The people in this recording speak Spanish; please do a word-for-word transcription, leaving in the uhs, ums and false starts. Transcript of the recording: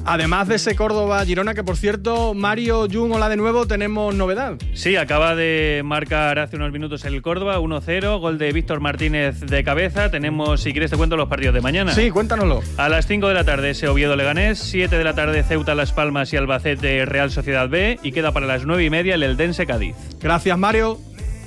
Además de ese Córdoba-Girona, que por cierto, Mario, Jun, hola de nuevo, tenemos novedad. Sí, acaba de marcar hace unos minutos el Córdoba, uno cero, gol de Víctor Martínez de cabeza. Tenemos, si quieres te cuento los partidos de mañana. Sí, cuéntanoslo. A las cinco de la tarde ese Oviedo-Leganés, siete de la tarde Ceuta Las Palmas y Albacete Real Sociedad B, y queda para las nueve y media el Eldense Cádiz. Gracias, Mario.